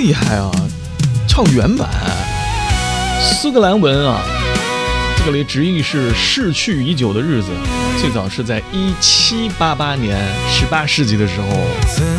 厉害啊，唱原版，苏格兰文啊，这个里直译是逝去已久的日子，最早是在1788年18世纪的时候